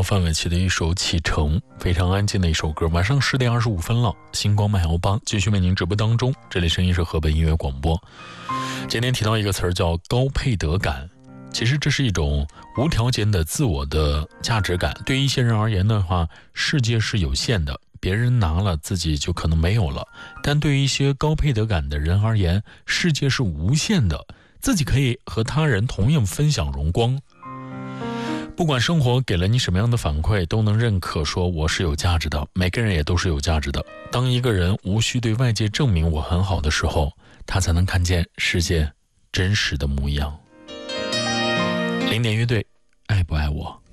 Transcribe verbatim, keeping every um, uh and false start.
到范玮琪的一首《启程》，非常安静的一首歌。晚上十点二十五分了，星光慢摇吧继续为您直播当中，这里声音是河北音乐广播。今天提到一个词儿叫高配得感，其实这是一种无条件的自我的价值感。对于一些人而言的话，世界是有限的，别人拿了自己就可能没有了，但对于一些高配得感的人而言，世界是无限的，自己可以和他人同样分享荣光。不管生活给了你什么样的反馈，都能认可说我是有价值的，每个人也都是有价值的。当一个人无需对外界证明我很好的时候，他才能看见世界真实的模样。零点乐队，爱不爱我？